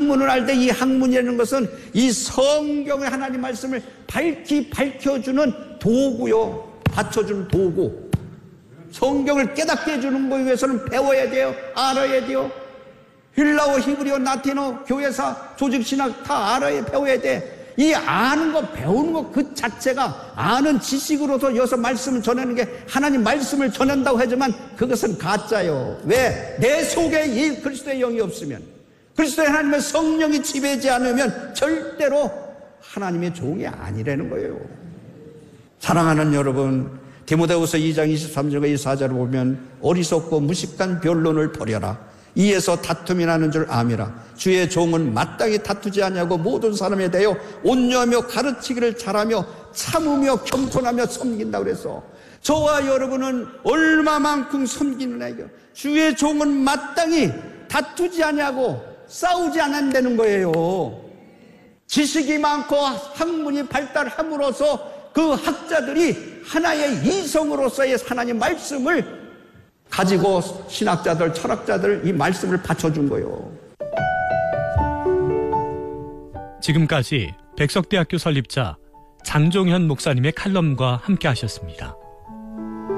학문을 알 때 이 학문이라는 것은 이 성경의 하나님 말씀을 밝혀주는 도구요. 받쳐주는 도구. 성경을 깨닫게 해주는 거에 위해서는 배워야 돼요. 알아야 돼요. 헬라어, 히브리어, 라틴어, 교회사, 조직신학 다 알아야 배워야 돼. 이 아는 거, 배우는 거 그 자체가 아는 지식으로서 여기서 말씀을 전하는 게 하나님 말씀을 전한다고 하지만 그것은 가짜요. 왜? 내 속에 이 그리스도의 영이 없으면, 그리스도의 하나님의 성령이 지배하지 않으면 절대로 하나님의 종이 아니라는 거예요. 사랑하는 여러분, 디모데후서 2장 23절과 24절을 보면 어리석고 무식한 변론을 버려라. 이에서 다툼이 나는 줄 암이라. 주의 종은 마땅히 다투지 아니하고 모든 사람에 대하여 온유하며 가르치기를 잘하며 참으며 겸손하며 섬긴다고 그랬어. 저와 여러분은 얼마만큼 섬기느냐요. 주의 종은 마땅히 다투지 아니하고 싸우지 않는다는 거예요. 지식이 많고 학문이 발달함으로써 그 학자들이 하나의 이성으로서의 하나님 말씀을 가지고 신학자들, 철학자들 이 말씀을 받쳐준 거예요. 지금까지 백석대학교 설립자 장종현 목사님의 칼럼과 함께 하셨습니다.